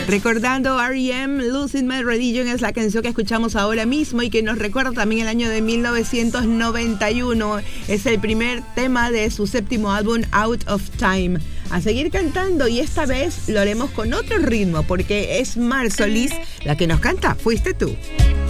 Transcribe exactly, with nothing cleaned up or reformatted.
Recordando R E M, Losing My Religion es la canción que escuchamos ahora mismo y que nos recuerda también el año de mil novecientos noventa y uno. Es el primer tema de su séptimo álbum Out of Time. A seguir cantando, y esta vez lo haremos con otro ritmo porque es Mar Solís la que nos canta. Fuiste tú.